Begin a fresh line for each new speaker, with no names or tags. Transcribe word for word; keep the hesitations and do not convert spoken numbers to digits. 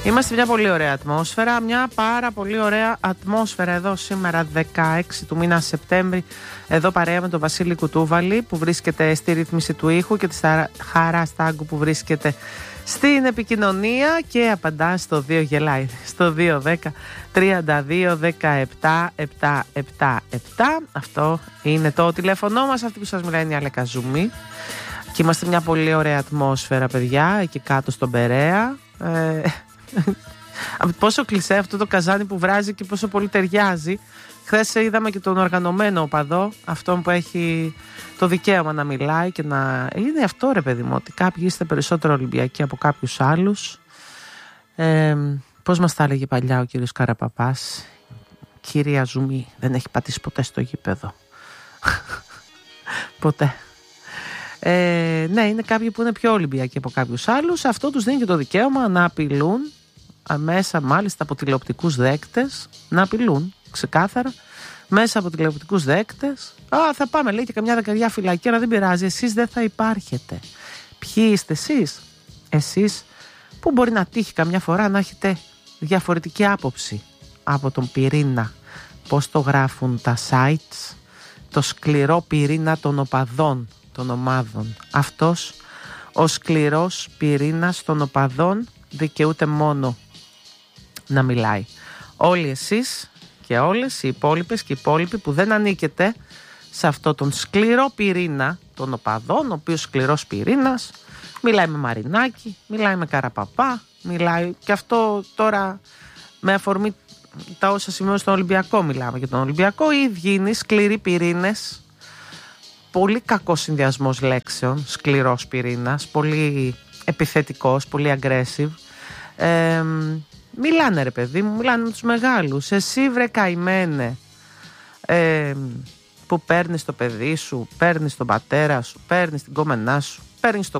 Είμαστε μια πολύ ωραία ατμόσφαιρα, μια πάρα πολύ ωραία ατμόσφαιρα εδώ σήμερα δεκαέξι του μήνα Σεπτέμβρη, εδώ παρέα με τον Βασίλη Κουτούβαλη που βρίσκεται στη ρύθμιση του ήχου και τη Χαρά Στάγκου που βρίσκεται στην επικοινωνία και απαντά στο δύο γελάει στο δύο δέκα τριάντα δύο δεκαεπτά επτακόσια εβδομήντα επτά. Αυτό είναι το τηλέφωνο μας. Αυτή που σας μιλάει είναι η Αλέκα Ζουμί και είμαστε μια πολύ ωραία ατμόσφαιρα, παιδιά, εκεί κάτω στον Περαία. ε, Πόσο κλεισέ αυτό το καζάνι που βράζει και πόσο πολύ ταιριάζει. Χθες είδαμε και τον οργανωμένο οπαδό, αυτόν που έχει το δικαίωμα να μιλάει και να... Είναι αυτό, ρε παιδί μου, ότι κάποιοι είστε περισσότερο Ολυμπιακοί από κάποιους άλλους. ε, Πώς μας τα έλεγε παλιά ο κύριος Καραπαπάς? Κυρία Ζουμί, δεν έχει πατήσει ποτέ στο γήπεδο. Ποτέ. ε, Ναι, είναι κάποιοι που είναι πιο Ολυμπιακοί από κάποιους άλλους. Αυτό τους δίνει και το δικαίωμα να απειλούν μέσα, μάλιστα από τηλεοπτικούς δέκτες, να απειλούν ξεκάθαρα μέσα από τηλεοπτικούς δέκτες. Α, θα πάμε, λέει, και καμιά δεκαριά φυλακή, αλλά δεν πειράζει, εσείς δεν θα υπάρχετε. Ποιοι είστε εσείς? Εσείς που μπορεί να τύχει καμιά φορά να έχετε διαφορετική άποψη από τον πυρήνα, πώς το γράφουν τα sites, το σκληρό πυρήνα των οπαδών των ομάδων. Αυτός ο σκληρός πυρήνας των οπαδών δικαιούται μόνο να μιλάει. Όλοι εσείς και όλες οι υπόλοιπες και οι υπόλοιποι που δεν ανήκετε σε αυτό τον σκληρό πυρήνα των οπαδών, ο οποίος σκληρός πυρήνας μιλάει με Μαρινάκη, μιλάει με Καραπαπά, μιλάει και αυτό τώρα με αφορμή τα όσα σημαίνουν στον Ολυμπιακό. Μιλάμε για τον Ολυμπιακό. Οι ίδιοι είναι σκληροί πυρήνες. Πολύ κακός συνδυασμός λέξεων, σκληρός πυρήνας, πολύ επιθετικός, πολύ aggressive. ε, Μιλάνε, ρε παιδί μου, μιλάνε με τους μεγάλους. Εσύ, βρε καημένε, ε, που παίρνεις το παιδί σου, παίρνεις τον πατέρα σου, παίρνεις την κόμενά σου, παίρνεις το